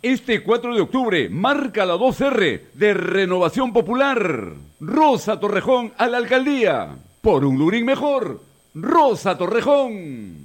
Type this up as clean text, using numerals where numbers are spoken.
Este 4 de octubre marca la 2R de Renovación Popular. Rosa Torrejón a la alcaldía. Por un Lurín mejor. Rosa Torrejón.